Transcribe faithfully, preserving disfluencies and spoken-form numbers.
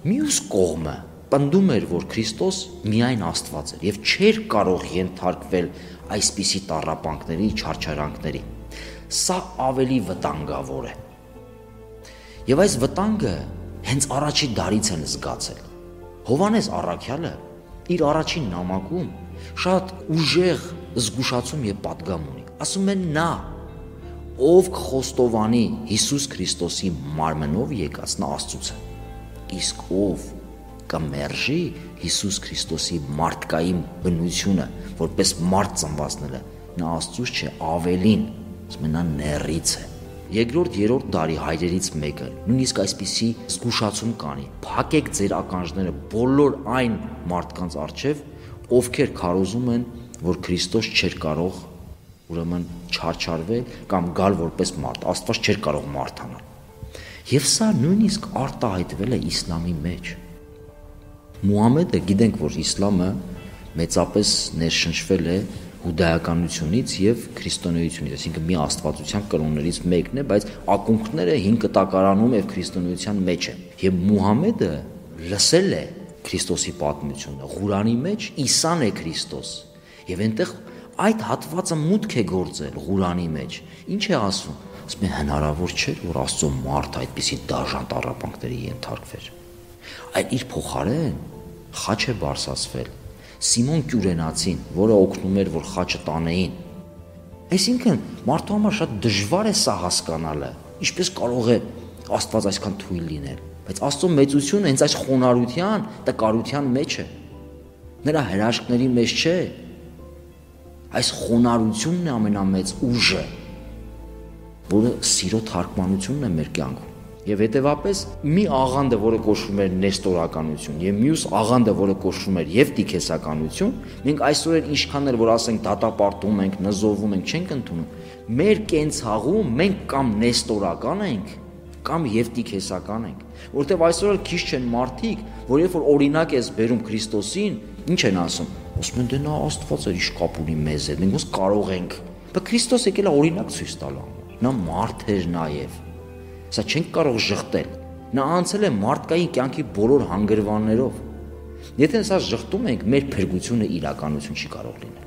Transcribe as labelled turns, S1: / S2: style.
S1: Մյուս կողմը պնդում էր, որ Քրիստոս միայն Աստված էր եւ չէր կարող ենթարկվել այսպիսի տառապանքների, չարչարանքների։ Սա ավելի վտանգավոր է։ Եվ այս վտանգը հենց առաջի դարից են զգացել։ Հովհաննես առաքյալը իր առաջին նամակում շատ ուժեղ զգուշացում եւ պատգամ ունի։ Ասում են նա, ով կխոստովանի Հիսուս Քրիստոսի մարմնով եկած, նա Աստծուց է։ Իսկ ով կմերժի Հիսուս Քրիստոսի մարդկային բնությունը, որպես մարդ ծնվածն է, նա Աստծուց չէ, ավելին, ասում են նա նեռից է։ Երկրորդ, երրորդ դարի հայրերից մեկը նույնիսկ այսպիսի զգուշացում կանի. փակեք ձեր ականջները բոլոր այն մարդկանց առջև, ովքեր քարոզում են, որ Քրիստոս չէր կարող ուրեմն չարչարվել կամ գալ որպես մարդ, Աստված չէր կարող մարդ անել։ Եվ սա նույնիսկ արտահայտվել է իսլամի մեջ։ Մուհամեդը, գիտենք, որ իսլամը մեծապես ներշնչվել է հուդայականությունից եւ քրիստոնեությունից, այսինքն մի աստվածության կրոններից մեկն է, բայց ակունքները հին կտակարանում եւ քրիստոնեության մեջ են։ Եվ Մուհամեդը լսել է Քրիստոսի պատմությունը, Ղուրանի մեջ Իսան է Քրիստոս։ Եվ այնտեղ այդ հատվածը մուտք է գործել Ղուրանի մեջ։ Ինչ է ասում։ Ասում է հնարավոր չէր, որ Աստծո մարդ այդպիսի դաժան տառապանքների ենթարկվեր։ Այլ իր փոխարեն խաչ է բարձրացվել Սիմոն Կյուրենացին, որը օգնում էր, որ խաչը տանեին։ Այսինքն մարդու համար շատ դժվար է սա հասկանալը, ինչպես կարող է Աստված այսքան թույլ լինել, բայց Աստծո մեծությունը հենց այս խոնարհության, տկարության մեջ է։ Նրա հրաշքների մեջ չէ։ Այս խոնարհությունն է ամենամեծ ուժը, որը սիրո թարգմանությունն է մեր կյանքում։ Եվ հետևապես մի աղանդը, որը կոչվում էր նեստորականություն, եւ մյուս աղանդը, որը կոչվում էր եւ տիքեսականություն, մենք այսօր ինչքան էլ որ ասենք դատապարտում ենք, նզովում ենք, չենք ընդունում։ Մեր կենցաղում մենք կամ նեստորական ենք, կամ եւ տիքեսական ենք, որովհետեւ այսօր էլ քիչ չեն մարդիկ, որ երբ որ օրինակ ես բերում Քրիստոսին, ինչ են ասում։ Ասում են դե նա Աստված էր, ինչ կապ ունի մեզ հետ, մենք ոնց կարող ենք։ Բայց Քրիստոս եկել է օրինակ ցույց տալու։ Նա մարդ էր նաեւ։ Սա չենք կարող ժխտել։ Նա անցել է մարդկային կյանքի բոլոր հանգրվաններով։ Եթե սա ժխտում ենք, մեր փրկությունը իրականություն չի կարող լինել։